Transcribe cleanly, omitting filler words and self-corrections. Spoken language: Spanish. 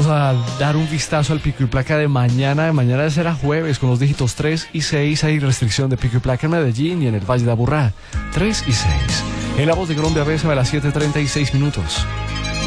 a dar un vistazo al pico y placa de mañana. De mañana será jueves con los dígitos 3 y 6. Hay restricción de pico y placa en Medellín y en el Valle de Aburrá. 3 y 6. En La Voz de Colombia, BSM a las 7:36 minutos.